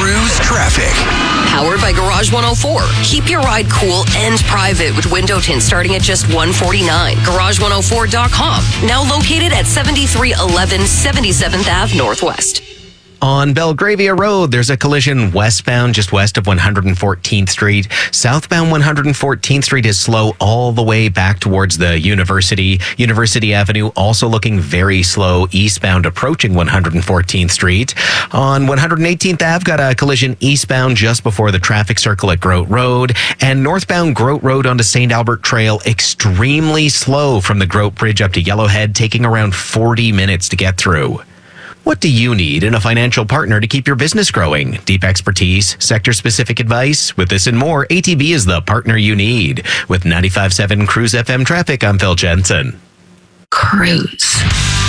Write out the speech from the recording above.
Cruise traffic. Powered by Garage 104. Keep your ride cool and private with window tint starting at just $149. Garage104.com. Now located at 7311 77th Ave Northwest. On Belgravia Road, there's a collision westbound just west of 114th Street. Southbound 114th Street is slow all the way back towards the University. University Avenue also looking very slow eastbound approaching 114th Street. On 118th Ave, got a collision eastbound just before the traffic circle at Grote Road. And northbound Grote Road onto St. Albert Trail, extremely slow from the Grote Bridge up to Yellowhead, taking around 40 minutes to get through. What do you need in a financial partner to keep your business growing? Deep expertise, sector-specific advice. With this and more, ATB is the partner you need. With 95.7 Cruise FM traffic, I'm Phil Jensen. Cruise.